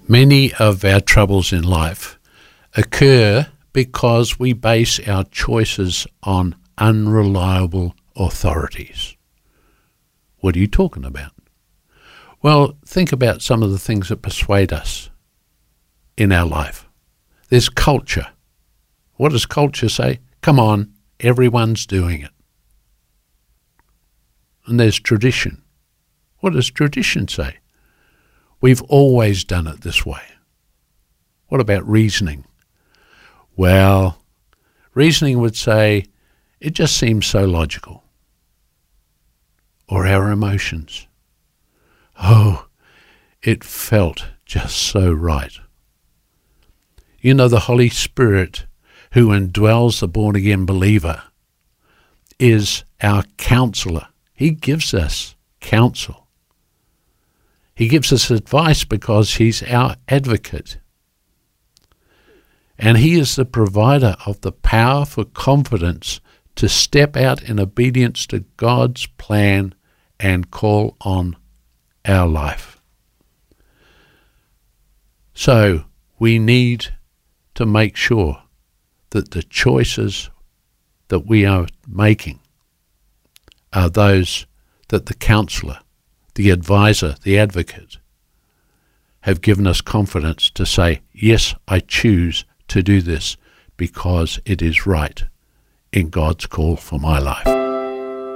Many of our troubles in life occur because we base our choices on unreliable authorities. What are you talking about? Well, think about some of the things that persuade us in our life. There's culture. What does culture say? Come on, everyone's doing it. And there's tradition. What does tradition say? We've always done it this way. What about reasoning? Well, reasoning would say, it just seems so logical. Or our emotions. Oh, it felt just so right. You know, the Holy Spirit who indwells the born-again believer is our counselor. He gives us counsel. He gives us advice because he's our advocate. And he is the provider of the power for confidence to step out in obedience to God's plan and call on our life. So we need to make sure that the choices that we are making are those that the counselor, the advisor, the advocate have given us confidence to say, yes, I choose to do this because it is right in God's call for my life.